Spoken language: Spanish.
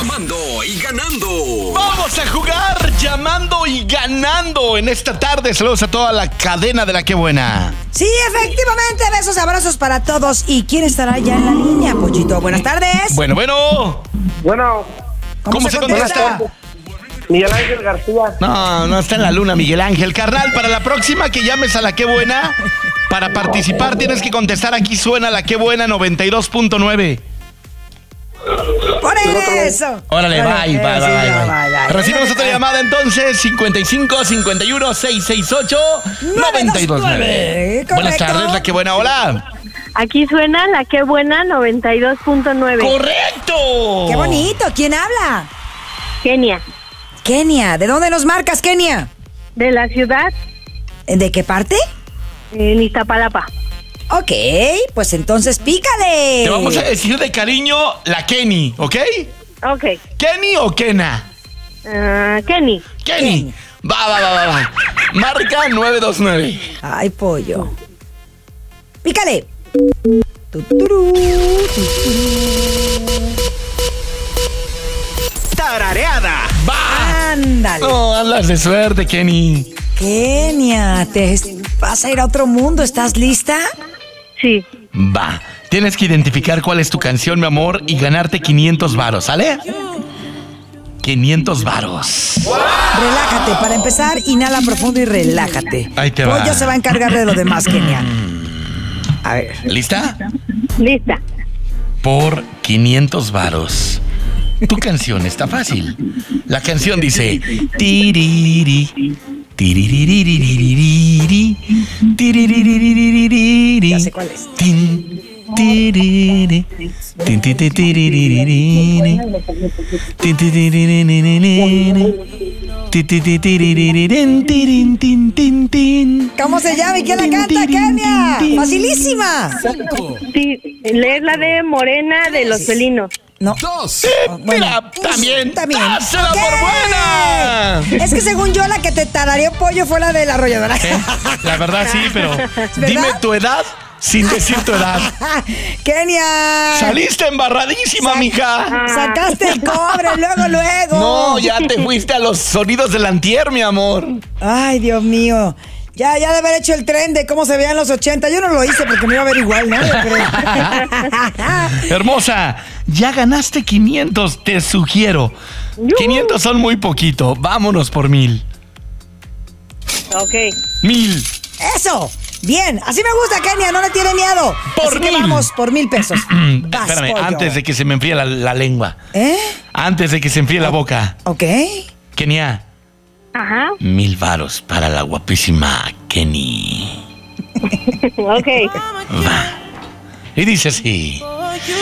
Llamando y ganando. Vamos a jugar llamando y ganando en esta tarde. Saludos a toda la cadena de La Qué Buena. Sí, efectivamente, besos, abrazos para todos. ¿Y quién estará ya en la línea, Pollito? Buenas tardes. Bueno. Bueno, ¿Cómo se contesta? Miguel Ángel García. No está en la luna, Miguel Ángel. Carnal, para la próxima que llames a La Qué Buena, para participar tienes que contestar. Aquí suena La Qué Buena 92.9. ¡Por eso! Órale, bye. Bye. Recibimos otra llamada entonces, 55 51 668 929. Buenas tardes, La Qué Buena, hola. Aquí suena La Qué Buena 92.9. ¡Correcto! ¡Qué bonito! ¿Quién habla? Kenia, ¿de dónde nos marcas, Kenia? de la ciudad, ¿De qué parte? en Iztapalapa. Ok, pues entonces pícale. Te vamos a decir de cariño la Kenny, ¿ok? Ok. ¿Kenny o Kena? Kenny. Kenny. Va. Marca 929. Ay, pollo. Pícale. Tuturú. Tarareada. ¡Va! Ándale. No, hablas de suerte, Kenny. Kenia, te vas a ir a otro mundo. ¿Estás lista? Sí. Va. Tienes que identificar cuál es tu canción, mi amor, y ganarte 500 varos, ¿sale? 500 varos. Relájate. Para empezar, inhala profundo y relájate. Ahí te va. Pollo se va a encargar de lo demás, Kenia. A ver. ¿Lista? Lista. Por 500 varos. Tu canción está fácil. La canción dice tiriri, tiriririririririri, tiriririririririri, Ya sé cuál es. tin, tiriri, tin, tin, tin, tiririririri, tin, tin, tiririririri, tin, tin, tin, tiriririn, tirin, tin, tin, tin. ¿Cómo se llama y quién la canta, Kenia? ¡Facilísima! Sí, es la de Morena de los Felinos. No. Mira, también. ¡Dásela ¿Qué? por buena! Es que según yo la que te tarareó pollo fue la de la arrolladora. La verdad sí, pero ¿Verdad? dime tu edad sin decir tu edad. Kenia. Saliste embarradísima, mija. Sacaste el cobre, luego. No, ya te fuiste a los sonidos del antier, mi amor. Ay, Dios mío. Ya de haber hecho el tren de cómo se veía en los 80. Yo no lo hice porque me iba a ver igual, ¿no? Yo creo. Hermosa, ya ganaste 500, te sugiero. 500 son muy poquito. Vámonos por 1000. Ok. 1000. ¡Eso! Bien, así me gusta, Kenia, no le tiene miedo. Por Así que 1000. vamos por 1000 pesos. Vas, Espérame, pollo. antes de que se me enfríe la lengua. ¿Eh? Antes de que se enfríe la boca. Ok. Kenia, Ajá. 1000 varos para la guapísima Kenny. Ok. Va. Y dice así.